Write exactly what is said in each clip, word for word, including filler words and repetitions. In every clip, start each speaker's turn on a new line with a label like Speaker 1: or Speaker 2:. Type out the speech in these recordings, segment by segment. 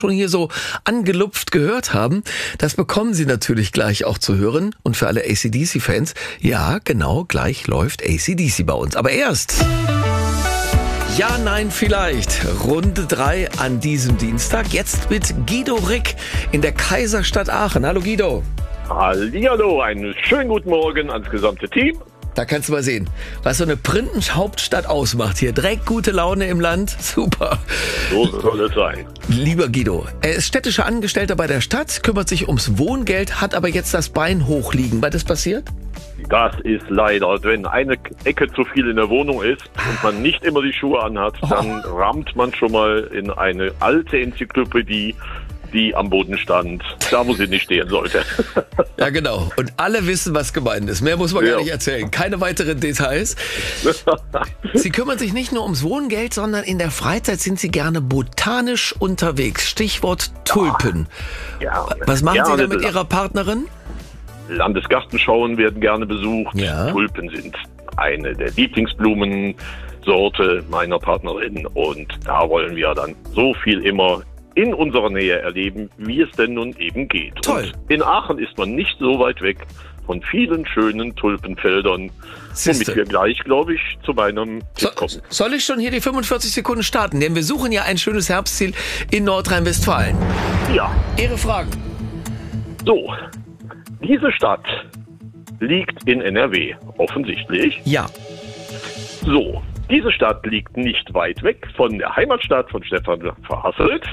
Speaker 1: schon hier so angelupft gehört haben, das bekommen Sie natürlich gleich auch zu hören. Und für alle A C D C-Fans, ja, genau, gleich läuft A C D C bei uns. Aber erst... Ja, nein, vielleicht. Runde drei an diesem Dienstag. Jetzt mit Guido Rick in der Kaiserstadt Aachen. Hallo Guido.
Speaker 2: Hallihallo, einen schönen guten Morgen ans gesamte Team.
Speaker 1: Da kannst du mal sehen, was so eine Printenhauptstadt ausmacht hier. Direkt gute Laune im Land. Super.
Speaker 2: So soll es sein.
Speaker 1: Lieber Guido, er ist städtischer Angestellter bei der Stadt, kümmert sich ums Wohngeld, hat aber jetzt das Bein hochliegen. Was ist passiert?
Speaker 2: Das ist leider, wenn eine Ecke zu viel in der Wohnung ist und man nicht immer die Schuhe anhat, dann oh. rammt man schon mal in eine alte Enzyklopädie, die am Boden stand, da wo sie nicht stehen sollte.
Speaker 1: Ja, genau. Und alle wissen, was gemeint ist. Mehr muss man
Speaker 2: ja.
Speaker 1: gar nicht erzählen. Keine weiteren Details. Sie kümmern sich nicht nur ums Wohngeld, sondern in der Freizeit sind Sie gerne botanisch unterwegs. Stichwort Tulpen.
Speaker 2: Ja.
Speaker 1: Was machen
Speaker 2: ja,
Speaker 1: Sie da mit Ihrer Partnerin?
Speaker 2: Landesgartenschauen werden gerne besucht.
Speaker 1: Ja.
Speaker 2: Tulpen sind eine der Lieblingsblumensorte meiner Partnerin. Und da wollen wir dann so viel immer in unserer Nähe erleben, wie es denn nun eben geht.
Speaker 1: Toll.
Speaker 2: Und in Aachen ist man nicht so weit weg von vielen schönen Tulpenfeldern,
Speaker 1: Siehste.
Speaker 2: womit wir gleich, glaube ich, zu meinem Tipp
Speaker 1: So,
Speaker 2: kommen.
Speaker 1: soll ich schon hier die fünfundvierzig Sekunden starten? Denn wir suchen ja ein schönes Herbstziel in Nordrhein-Westfalen.
Speaker 2: Ja,
Speaker 1: Ihre Fragen.
Speaker 2: so. Diese Stadt liegt in N R W, offensichtlich.
Speaker 1: Ja.
Speaker 2: So, diese Stadt liegt nicht weit weg von der Heimatstadt von Stefan Verhasselt.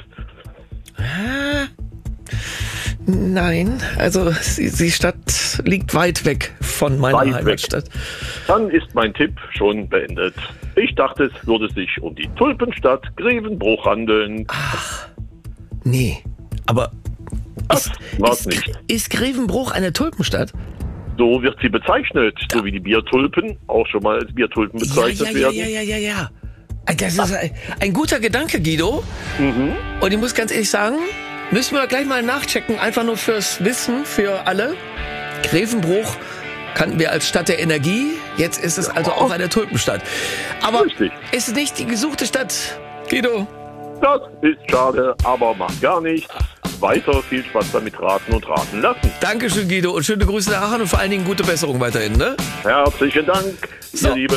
Speaker 1: Nein, also die, die Stadt liegt weit weg von meiner
Speaker 2: Weit
Speaker 1: Heimatstadt.
Speaker 2: weg. Dann ist mein Tipp schon beendet. Ich dachte, es würde sich um die Tulpenstadt Grevenbruch handeln.
Speaker 1: Ach, nee, aber
Speaker 2: Das
Speaker 1: ist,
Speaker 2: war's
Speaker 1: ist,
Speaker 2: nicht.
Speaker 1: ist Grevenbruch eine Tulpenstadt?
Speaker 2: So wird sie bezeichnet, so wie die Biertulpen auch schon mal als Biertulpen bezeichnet
Speaker 1: ja, ja,
Speaker 2: werden.
Speaker 1: ja, ja, ja, ja, ja. Das ist ein, ein guter Gedanke, Guido.
Speaker 2: Mhm.
Speaker 1: Und ich muss ganz ehrlich sagen, müssen wir gleich mal nachchecken, einfach nur fürs Wissen, für alle. Grevenbruch kannten wir als Stadt der Energie, jetzt ist es also auch eine Tulpenstadt. Aber
Speaker 2: Richtig.
Speaker 1: ist es nicht die gesuchte Stadt, Guido?
Speaker 2: Das ist schade, aber macht gar nichts. Weiter viel Spaß damit raten und raten lassen.
Speaker 1: Dankeschön, Guido, und schöne Grüße nach Aachen und vor allen Dingen gute Besserung weiterhin, ne?
Speaker 2: Herzlichen Dank,
Speaker 1: So.
Speaker 2: ihr Lieben.